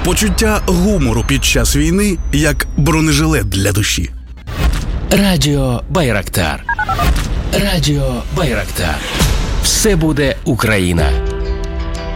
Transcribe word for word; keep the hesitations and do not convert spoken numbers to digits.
Почуття гумору під час війни як бронежилет для душі. Радіо Байрактар. Радіо Байрактар. Все буде Україна.